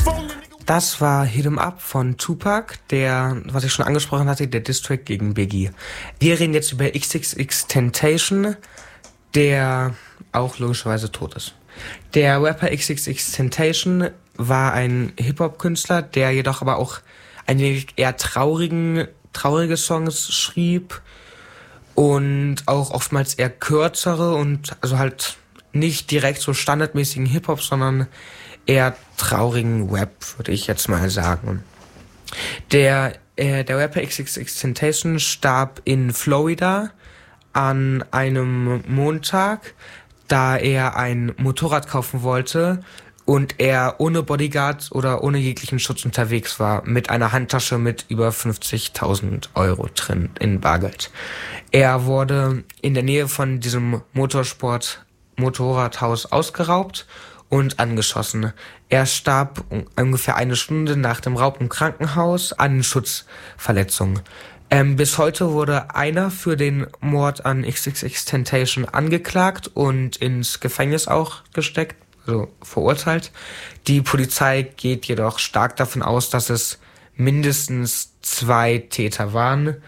Das war Hit 'em Up von Tupac, der, was ich schon angesprochen hatte, der Diss-Track gegen Biggie. Wir reden jetzt über XXXTentacion, der auch logischerweise tot ist. Der Rapper XXXTentacion war ein Hip-Hop-Künstler, der jedoch aber auch ein wenig eher traurige Songs schrieb und auch oftmals eher kürzere und also halt nicht direkt so standardmäßigen Hip-Hop, sondern eher traurigen Rap, würde ich jetzt mal sagen. Der Rapper XXXTentacion starb in Florida an einem Montag, da er ein Motorrad kaufen wollte und er ohne Bodyguard oder ohne jeglichen Schutz unterwegs war, mit einer Handtasche mit über 50.000 Euro drin in Bargeld. Er wurde in der Nähe von diesem Motorradhaus ausgeraubt und angeschossen. Er starb ungefähr eine Stunde nach dem Raub im Krankenhaus an Schussverletzungen. Bis heute wurde einer für den Mord an XXXTentacion angeklagt und ins Gefängnis auch gesteckt, also verurteilt. Die Polizei geht jedoch stark davon aus, dass es mindestens 2 Täter waren,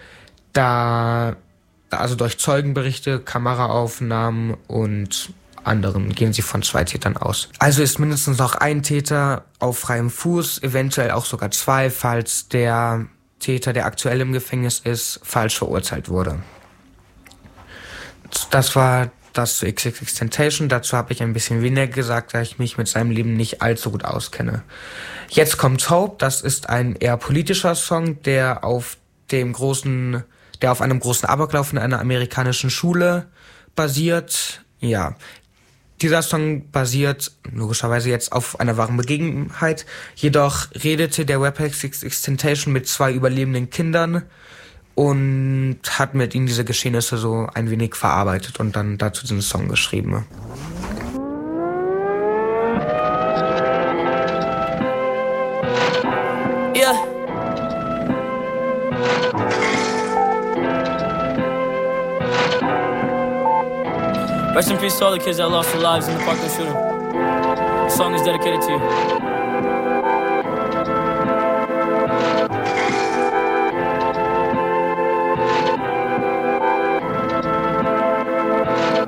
also durch Zeugenberichte, Kameraaufnahmen und anderen gehen sie von 2 Tätern aus. Also ist mindestens noch ein Täter auf freiem Fuß, eventuell auch sogar 2, falls der Täter, der aktuell im Gefängnis ist, falsch verurteilt wurde. Das war das zu XXXTentacion. Dazu habe ich ein bisschen weniger gesagt, da ich mich mit seinem Leben nicht allzu gut auskenne. Jetzt kommt Hope. Das ist ein eher politischer Song, der auf einem großen Amoklauf in einer amerikanischen Schule basiert. Ja. Dieser Song basiert logischerweise jetzt auf einer wahren Begebenheit, jedoch redete der Rapper XXXTentacion mit 2 überlebenden Kindern und hat mit ihnen diese Geschehnisse so ein wenig verarbeitet und dann dazu diesen Song geschrieben. Yeah. Rest in peace to all the kids that lost their lives in the Parkland shooting. The song is dedicated to you.